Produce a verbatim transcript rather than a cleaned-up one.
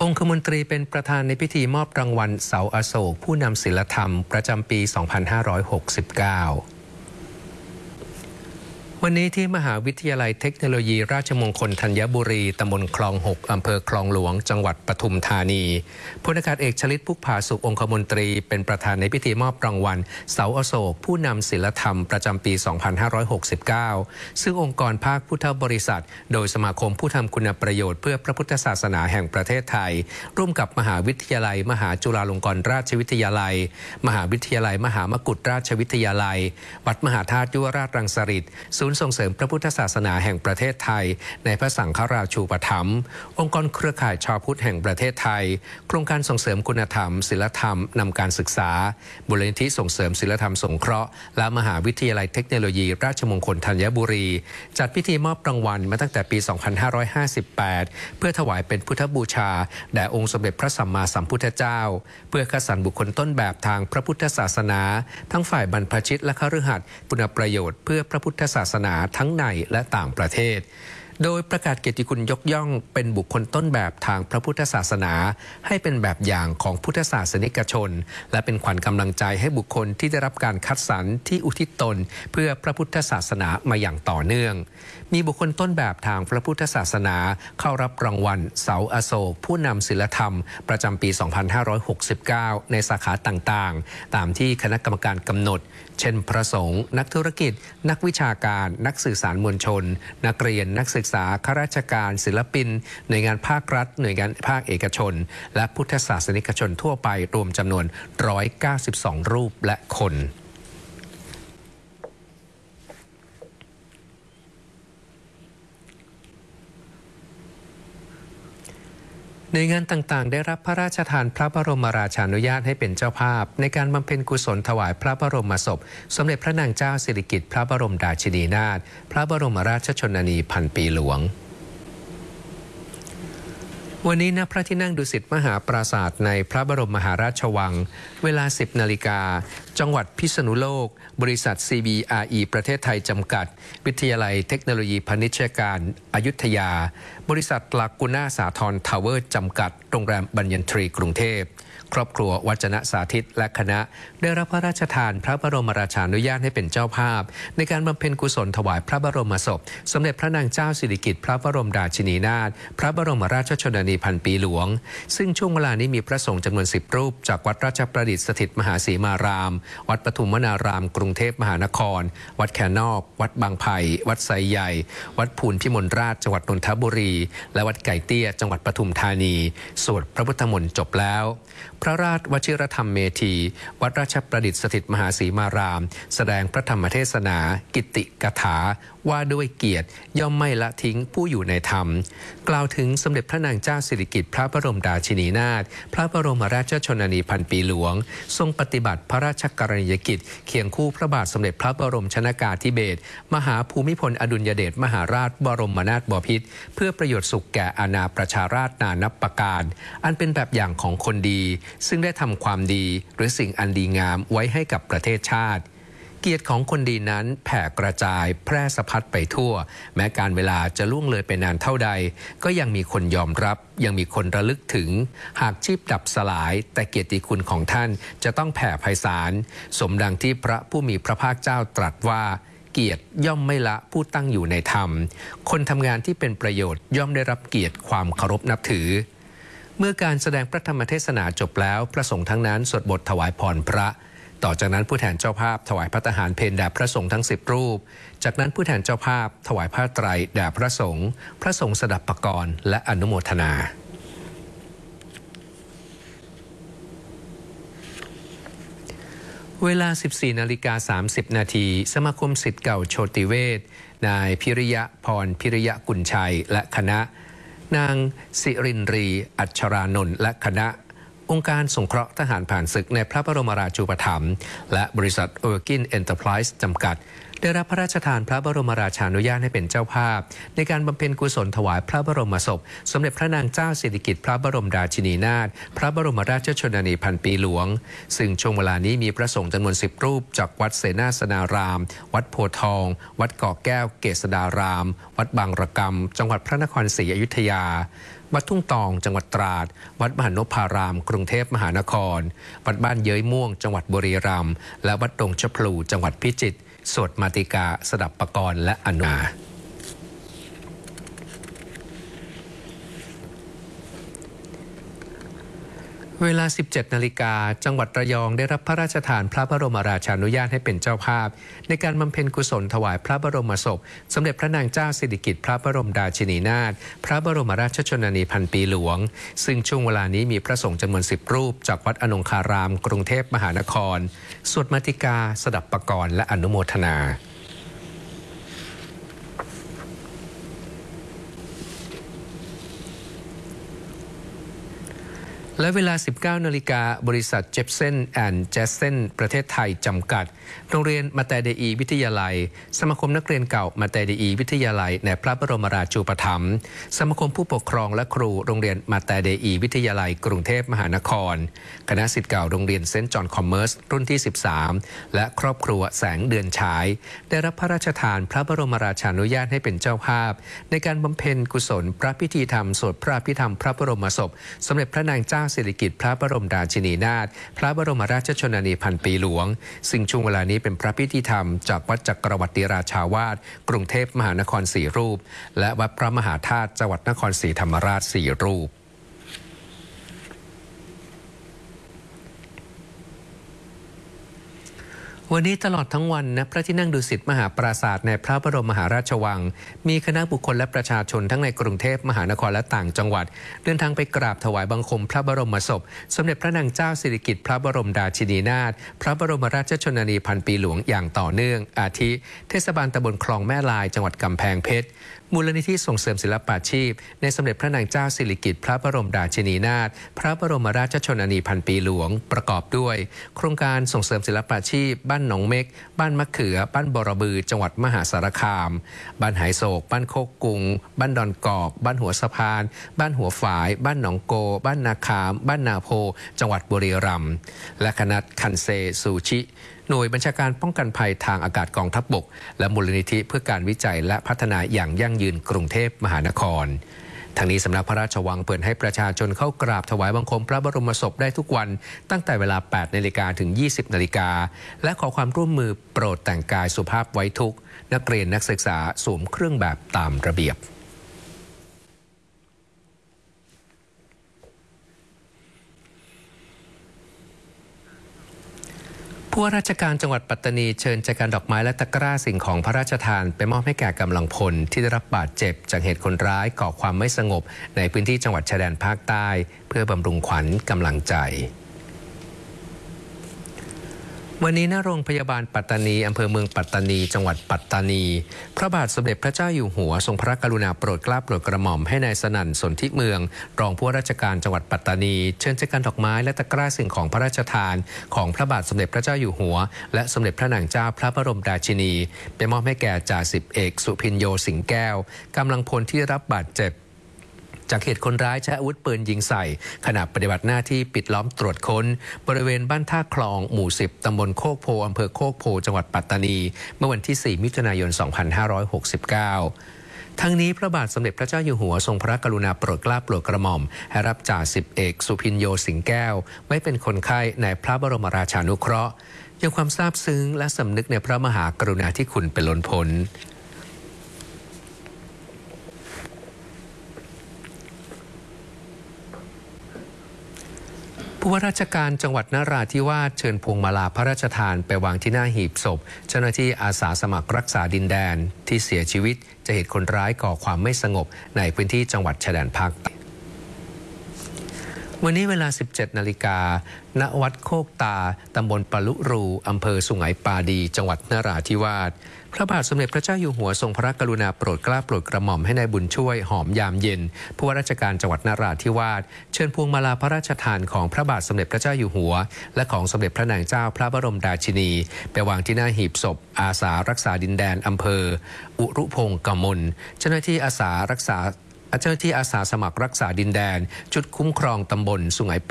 องคมนตรีเป็นประธานในพิธีมอบรางวัลเสาอโศกผู้นำศิลธรรมประจำปี สองพันห้าร้อยหกสิบเก้า วันนี้ที่มหาวิทยาลัยเทคโนโลยีราชมงคลธัญบุรีตำบลคลองหกอำเภอคลองหลวงจังหวัดปทุมธานีพลอากาศเอกชลิตพุกผาสุของคมนตรีเป็นประธานในพิธีมอบรางวัลเสาอโศกผู้นำศิลธรรมประจำปี สองพันห้าร้อยหกสิบเก้า ซึ่งองค์กรภาคพุทธบริษัทโดยสมาคมผู้ทำคุณประโยชน์เพื่อพระพุทธศาสนาแห่งประเทศไทยร่วมกับมหาวิทยาลัยมหาจุฬาลงกรณราชวิทยาลัยมหาวิทยาลัยมหามกุฏราชวิทยาลัยวัดมหาธาตุยุวราชรังสฤษฎ์ศูนย์ส่งเสริมพระพุทธศาสนาแห่งประเทศไทยในพระสังฆราชูปถัมภ์องค์กรเครือข่ายชาวพุทธแห่งประเทศไทยโครงการส่งเสริมคุณธรรมศิลธรรมนำการศึกษามูลนิธิส่งเสริมศิลธรรมสงเคราะห์และมหาวิทยาลัยเทคโนโลยีราชมงคลธัญบุรีจัดพิธีมอบรางวัลมาตั้งแต่ปี สองพันห้าร้อยห้าสิบแปด เพื่อถวายเป็นพุทธบูชาแด่องค์สมเด็จพระสัมมาสัมพุทธเจ้าเพื่อคัดสรรบุคคลต้นแบบทางพระพุทธศาสนาทั้งฝ่ายบรรพชิตและคฤหัสถ์คุณประโยชน์เพื่อพระพุทธศาสนาทั้งในและต่างประเทศโดยประกาศเกียรติคุณยกย่องเป็นบุคคลต้นแบบทางพระพุทธศาสนาให้เป็นแบบอย่างของพุทธศาสนิกชนและเป็นขวัญกำลังใจให้บุคคลที่ได้รับการคัดสรรที่อุทิศตนเพื่อพระพุทธศาสนามาอย่างต่อเนื่องมีบุคคลต้นแบบทางพระพุทธศาสนาเข้ารับรางวัลเสาอโศกผู้นำศิลธรรมประจำปี สองพันห้าร้อยหกสิบเก้า ในสาขาต่างๆตามที่คณะกรรมการกำหนดเช่นพระสงฆ์นักธุรกิจนักวิชาการนักสื่อสารมวลชนนักเรียนนักศึกษาข้าราชการศิลปินหน่วยงานภาครัฐหน่วยงานภาคเอกชนและพุทธศาสนิกชนทั่วไปรวมจำนวนหนึ่งร้อยเก้าสิบสองรูปและคนหน่วยงานต่างๆได้รับพระราชทานพระบรมราชานุญาตให้เป็นเจ้าภาพในการบำเพ็ญกุศลถวายพระบรมศพสมเด็จพระนางเจ้าสิริกิติ์พระบรมราชินีนาถพระบรมราชชนนีพันปีหลวงวันนี้ณพระที่นั่งดุสิตมหาปราสาทในพระบรมมหาราชวังเวลา สิบนาฬิกาจังหวัดพิษณุโลกบริษัท ซี บี อาร์ อี ประเทศไทยจำกัดวิทยาลัยเทคโนโลยีพาณิชยการอยุธยาบริษัทลากูน่าสาทรทาวเวอร์จำกัดโรงแรมบัญญันทรีกรุงเทพครอบครัววัจนะสาธิตและคณะได้รับพระราชทานพระบรมราชานุญาตให้เป็นเจ้าภาพในการบำเพ็ญกุศลถวายพระบรมศพสมเด็จพระนางเจ้าสิริกิติ์พระบรมราชินีนาถพระบรมราชชนนีพันปีหลวงซึ่งช่วงเวลานี้มีพระสงฆ์จำนวนสิบรูปจากวัดราชประดิษฐ์สถิตมหาสีมารามวัดปทุมวนารามกรุงเทพมหานครวัดแคนนอกวัดบางไผ่วัดไซใหญ่วัดภูลพิมลราชจังหวัดนนทบุรีและวัดไก่เตี้ยจังหวัดปทุมธานีสวดพระพุทธมนต์จบแล้วพระราชวชิรธรรมเมธีวัดราชประดิษฐ์สถิตมหาสีมารามแสดงพระธรรมเทศนากิตติกถาว่าด้วยเกียรติย่อมไม่ละทิ้งผู้อยู่ในธรรมกล่าวถึงสมเด็จพระนางเจ้าสิริกิติ์พระบรมราชินีนาถพระบรมราชชนนีพันปีหลวงทรงปฏิบัติพระราชกรณียกิจเคียงคู่พระบาทสมเด็จพระบรมชนกาธิเบศรมหาภูมิพลอดุลยเดชมหาราชบรมนาถบพิตรเพื่อประโยชน์สุขแก่อาณาประชาราษฎร์นานับประการอันเป็นแบบอย่างของคนดีซึ่งได้ทำความดีหรือสิ่งอันดีงามไว้ให้กับประเทศชาติเกียรติของคนดีนั้นแผ่กระจายแพร่สะพัดไปทั่วแม้การเวลาจะล่วงเลยไปนานเท่าใดก็ยังมีคนยอมรับยังมีคนระลึกถึงหากชีพดับสลายแต่เกียรติคุณของท่านจะต้องแผ่ไพศาลสมดังที่พระผู้มีพระภาคเจ้าตรัสว่าเกียรติย่อมไม่ละผู้ตั้งอยู่ในธรรมคนทำงานที่เป็นประโยชน์ย่อมได้รับเกียรติความเคารพนับถือเมื่อการแสดงพระธรรมเทศนาจบแล้วพระสงฆ์ทั้งนั้นสวดบทถวายพรพระต่อจากนั้นผู้แทนเจ้าภาพถวายภัตตาหารเพลแด่พระสงฆ์ทั้งสิบรูปจากนั้นผู้แทนเจ้าภาพถวายผ้าไตรแด่พระสงฆ์พระสงฆ์สดับปกรณ์และอนุโมทนาเวลา สิบสี่นาฬิกาสามสิบนาทีสมาคมศิษย์เก่าโชติเวชนายพิริยะพรพิริยะกุลชัยและคณะนางสิรินรีอัชรานนท์และคณะองค์การสงเคราะห์ทหารผ่านศึกในพระบรมราชูปถัมภ์และบริษัทเออร์กินเอ็นเตอร์ไพรส์จำกัดได้รับพระราชทานพระบรมราชานุญาตให้เป็นเจ้าภาพในการบำเพ็ญกุศลถวายพระบรมศพสมเด็จพระนางเจ้าสิริกิติ์พระบรมราชินีนาถพระบรมราชชนนีพันปีหลวงซึ่งช่วงเวลานี้มีพระสงฆ์จำนวนสิบรูปจากวัดเสนาสนารามวัดโพธิ์ทองวัดเกาะแก้วเกษดารามวัดบางระกำจังหวัดพระนครศรีอยุธยาวัดทุ่งตองจังหวัดตราดวัดมหานพารามกรุงเทพมหานครวัดบ้านเย้ยม่วงจังหวัดบุรีรัมย์และวัดดงชะพลูจังหวัดพิจิตรสวดมาติกาสดับปกรณ์และอนุเวลา สิบเจ็ด นาฬิกาจังหวัดระยองได้รับพระราชทานพระบรมราชานุญาตให้เป็นเจ้าภาพในการบำเพ็ญกุศลถวายพระบรมศพสมเด็จพระนางเจ้าสิริกิติ์พระบรมราชินีนาถพระบรมราชชนนีพันปีหลวงซึ่งช่วงเวลานี้มีพระสงฆ์จำนวนสิบรูปจากวัดอนงคารามกรุงเทพมหานครสวดมาติกาสดับปกรณ์และอนุโมทนาและเวลา สิบเก้า นาฬิกาบริษัทเจฟเซนแอนด์เจสเซนประเทศไทยจำกัดโรงเรียนมาแต่เดอีวิทยาลัยสมาคมนักเรียนเก่ามาแต่เดอีวิทยาลัยในพระบรมราชูปถัมภ์สมาคมผู้ปกครองและครูโรงเรียนมาแต่เดอีวิทยาลัยกรุงเทพมหานครคณะศิษย์เก่าโรงเรียนเซนต์จอห์นคอมเมอร์สรุ่นที่สิบสามและครอบครัวแสงเดือนฉายได้รับพระราชทานพระบรมราชานุญาตให้เป็นเจ้าภาพในการบำเพ็ญกุศลพระพิธีธรรมสวดพระพิธรรมพระบรมศพสมเด็จพระนางเจ้าสิริกิติ์พระบรมราชินีนาถพระบรมราชชนนีพันปีหลวงซึ่งช่วงเวลานี้เป็นพระพิธีธรรมจากวัดจักรวรรดิราชาวาสกรุงเทพมหานครสี่รูปและวัดพระมหาธาตุจังหวัดนครศรีธรรมราชสี่รูปวันนี้ตลอดทั้งวันณพระที่นั่งดุสิตมหาปราสาทในพระบรมมหาราชวังมีคณะบุคคลและประชาชนทั้งในกรุงเทพมหานครและต่างจังหวัดเดินทางไปกราบถวายบังคมพระบรมศพสมเด็จพระนางเจ้าสิริกิติ์พระบรมราชินีนาถพระบรมราชชนนีพันปีหลวงอย่างต่อเนื่องอาทิเทศบาลตำบลคลองแม่ลายจังหวัดกำแพงเพชรมูลนิธิส่งเสริมศิลปาชีพในสมเด็จพระนางเจ้าสิริกิติ์พระบรมราชินีนาถพระบรมราชชนนีพันปีหลวงประกอบด้วยโครงการส่งเสริมศิลปาชีพบ้านหนองเม็กบ้านมะเขือบ้านบรบือจังหวัดมหาสารคามบ้านไหโศกบ้านโคกกุงบ้านดอนกอกบ้านหัวสะพานบ้านหัวฝายบ้านหนองโกบ้านนาคามบ้านนาโพจังหวัดบุรีรัมย์และคณะคันเซซูชิหน่วยบัญชาการป้องกันภัยทางอากาศกองทัพบกและมูลนิธิเพื่อการวิจัยและพัฒนาอย่างยั่งยืนกรุงเทพมหานครทางนี้สำนักพระราชวังเปิดให้ประชาชนเข้ากราบถวายบังคมพระบรมศพได้ทุกวันตั้งแต่เวลา แปด นาฬิกาถึง ยี่สิบ นาฬิกาและขอความร่วมมือโปรดแต่งกายสุภาพไว้ทุกข์นักเรียนนักศึกษาสวมเครื่องแบบตามระเบียบผู้ว่าราชการจังหวัดปัตตานีเชิญจักรดอกไม้และตะกร้าสิ่งของพระราชทานไปมอบให้แก่กำลังพลที่ได้รับบาดเจ็บจากเหตุคนร้ายก่อความไม่สงบในพื้นที่จังหวัดชายแดนภาคใต้เพื่อบำรุงขวัญกำลังใจวันนี้ณโรงพยาบาลปัตตานีอำเภอเมืองปัตตานีจังหวัดปัตตานีพระบาทสมเด็จพระเจ้าอยู่หัวทรงพระกรุณาโปรดเกล้าโปรดกระหม่อมให้นายสนั่นสนธิเมืองรองผู้ว่าราชการจังหวัดปัตตานีเชิญจักรดอกไม้และตะกร้าสิ่งของพระราชทานของพระบาทสมเด็จพระเจ้าอยู่หัวและสมเด็จพระนางเจ้าพระบรมราชินีไปมอบให้แก่จ่าสิบเอกสุพินโยสิงแก้วกำลังพลที่รับบาดเจ็บจากเหตุคนร้ายใช้อาวุธปืนยิงใส่ขณะปฏิบัติหน้าที่ปิดล้อมตรวจค้นบริเวณบ้านท่าคลองหมู่สิบตำบลโคกโพอำเภอโคกโพจังหวัดปัตตานีเมื่อวันที่สี่มิถุนายนสองพันห้าร้อยหกสิบเก้าทั้งนี้พระบาทสมเด็จพระเจ้าอยู่หัวทรงพระกรุณาโปรดเกล้าโปรดกระหม่อมให้รับจ่าสิบเอกสุพินโยสิงแก้วไว้เป็นคนไข้ในพระบรมราชานุเคราะห์ยังความซาบซึ้งและสำนึกในพระมหากรุณาธิคุณเป็นล้นพ้นผู้ว่าราชการจังหวัดนราธิวาสเชิญพวงมาลาพระราชทานไปวางที่หน้าหีบศพเจ้าหน้าที่อาสาสมัครรักษาดินแดนที่เสียชีวิตจากเหตุคนร้ายก่อความไม่สงบในพื้นที่จังหวัดชายแดนภาคใต้วันนี้เวลา สิบเจ็ด นาฬิกาณวัดโคกตาตำบลปะลุรูอำเภอสุไหงปาดีจังหวัดนราธิวาสพระบาทสมเด็จพระเจ้าอยู่หัวทรงพระกรุณาโปรดเกล้าโปรดกระหม่อมให้นายบุญช่วยหอมยามเย็นผู้ว่าราชการจังหวัดนราธิวาสเชิญพวงมาลาพระราชทานของพระบาทสมเด็จพระเจ้าอยู่หัวและของสมเด็จพระนางเจ้าพระบรมราชินีไปวางที่หน้าหีบศพอาสารักษาดินแดนอำเภออุรุพงศ์กมลเจ้าหน้าที่อาสารักษาเจ้าหน้าที่อาสาสมัครรักษาดินแดนจุดคุ้มครองตำบลสุไหง